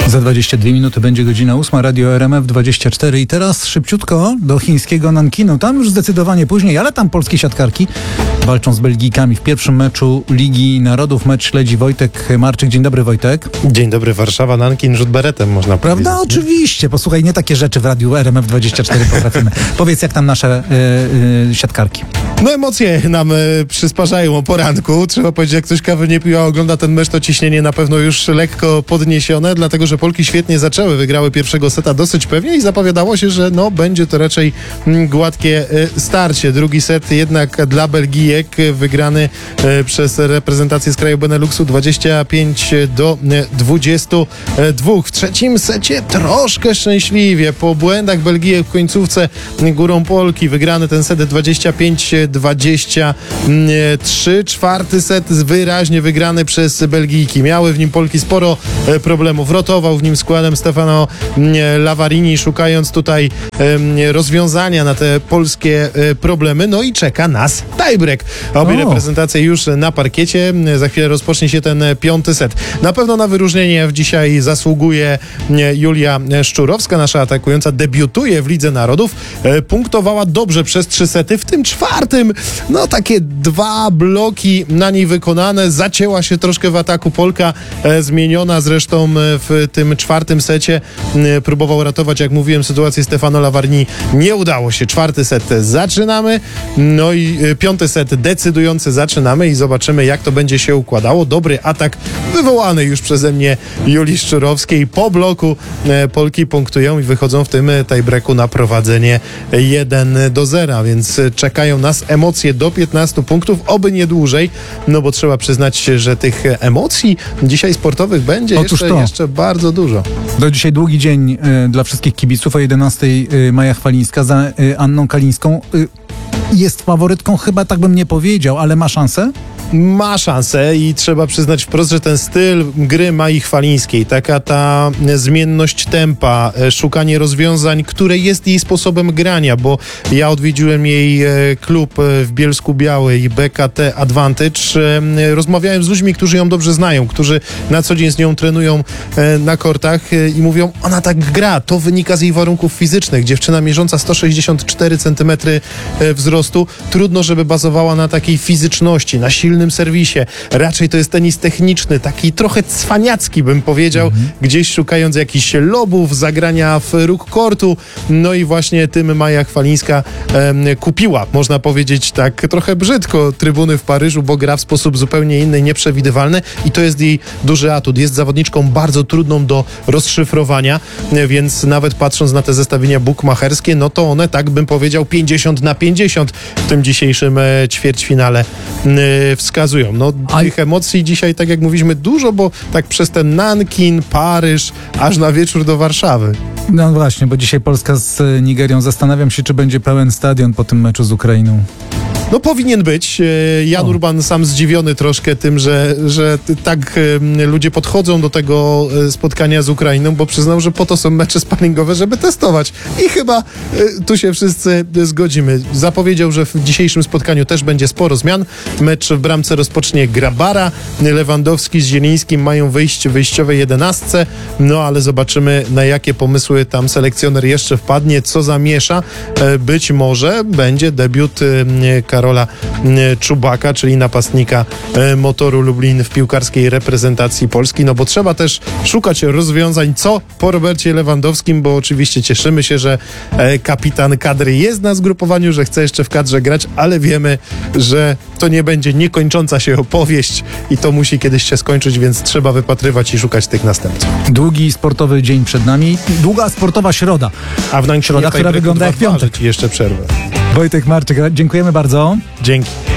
Za 22 minuty będzie godzina 8, Radio RMF24 i teraz szybciutko do chińskiego Nankinu. Tam już zdecydowanie później, ale tam polskie siatkarki walczą z Belgijkami w pierwszym meczu Ligi Narodów. Mecz śledzi Wojtek Marczyk. Dzień dobry, Wojtek. Dzień dobry, Warszawa, Nankin, rzut beretem można powiedzieć. Prawda? Oczywiście. Posłuchaj, nie takie rzeczy w Radiu RMF24 potrafimy. Powiedz, jak tam nasze siatkarki? No emocje nam przysparzają o poranku. Trzeba powiedzieć, jak ktoś kawy nie pił, a ogląda ten mecz, to ciśnienie na pewno już lekko podniesione, dlatego że Polki świetnie zaczęły, wygrały pierwszego seta dosyć pewnie i zapowiadało się, że będzie to raczej gładkie starcie. Drugi set jednak dla Belgijek, wygrany przez reprezentację z kraju Beneluxu 25-22. W trzecim secie troszkę szczęśliwie, po błędach Belgijek w końcówce górą Polki, wygrany ten set 25-23. Czwarty set wyraźnie wygrany przez Belgijki. Miały w nim Polki sporo problemów. Rotował w nim składem Stefano Lavarini, szukając tutaj rozwiązania na te polskie problemy. No i czeka nas tiebreak. Obie reprezentacje już na parkiecie. Za chwilę rozpocznie się ten piąty set. Na pewno na wyróżnienie dzisiaj zasługuje Julia Szczurowska, nasza atakująca. Debiutuje w Lidze Narodów. Punktowała dobrze przez 3 sety. W tym czwartym, takie 2 bloki na niej wykonane. Zacięła się troszkę w ataku Polka, zmieniona zresztą w tym czwartym secie. Próbował ratować, jak mówiłem, sytuację Stefano Lavarini. Nie udało się. Czwarty set zaczynamy. No i piąty set decydujący zaczynamy i zobaczymy, jak to będzie się układało. Dobry atak wywołany już przeze mnie Julii Szczurowskiej. Po bloku Polki punktują i wychodzą w tym tiebreaku na prowadzenie 1-0, więc czekają nas emocje do 15 punktów, oby nie dłużej, bo trzeba przyznać, że tych emocji dzisiaj sportowych będzie jeszcze bardzo dużo. Do dzisiaj długi dzień dla wszystkich kibiców. O 11 Maja Chwalińska za Anną Kalińską. Jest faworytką, chyba tak bym nie powiedział, ale ma szansę? Ma szansę i trzeba przyznać wprost, że ten styl gry Mai Chwalińskiej, taka ta zmienność tempa, szukanie rozwiązań, które jest jej sposobem grania, bo ja odwiedziłem jej klub w Bielsku Białej, BKT Advantage. Rozmawiałem z ludźmi, którzy ją dobrze znają, którzy na co dzień z nią trenują na kortach i mówią, ona tak gra, to wynika z jej warunków fizycznych. Dziewczyna mierząca 164 cm wzrostu, trudno, żeby bazowała na takiej fizyczności, na silnym serwisie. Raczej to jest tenis techniczny, taki trochę cwaniacki, bym powiedział, gdzieś szukając jakichś lobów, zagrania w róg kortu. No i właśnie tym Maja Chwalińska kupiła, można powiedzieć tak trochę brzydko, trybuny w Paryżu, bo gra w sposób zupełnie inny, nieprzewidywalny i to jest jej duży atut. Jest zawodniczką bardzo trudną do rozszyfrowania, więc nawet patrząc na te zestawienia bukmacherskie, to one, tak bym powiedział, 50/50 w tym dzisiejszym ćwierćfinale wskazują. Tych emocji dzisiaj, tak jak mówiliśmy, dużo, bo tak przez ten Nankin, Paryż, aż na wieczór do Warszawy. No właśnie, bo dzisiaj Polska z Nigerią. Zastanawiam się, czy będzie pełen stadion po tym meczu z Ukrainą. Powinien być. Jan Urban sam zdziwiony troszkę tym, że tak ludzie podchodzą do tego spotkania z Ukrainą, bo przyznał, że po to są mecze sparingowe, żeby testować. I chyba tu się wszyscy zgodzimy. Zapowiedział, że w dzisiejszym spotkaniu też będzie sporo zmian. Mecz w bramce rozpocznie Grabara. Lewandowski z Zielińskim mają wyjść w wyjściowej 11, ale zobaczymy, na jakie pomysły tam selekcjoner jeszcze wpadnie, co zamiesza. Być może będzie debiut Karola Czubaka, czyli napastnika Motoru Lublin w piłkarskiej reprezentacji Polski, bo trzeba też szukać rozwiązań, co po Robercie Lewandowskim, bo oczywiście cieszymy się, że kapitan kadry jest na zgrupowaniu, że chce jeszcze w kadrze grać, ale wiemy, że to nie będzie niekończąca się opowieść i to musi kiedyś się skończyć, więc trzeba wypatrywać i szukać tych następców. Długi sportowy dzień przed nami, długa sportowa środa. A w Nankinie środa, która wygląda jak piątek. I jeszcze przerwę. Wojtek Marczyk, dziękujemy bardzo. Dzięki.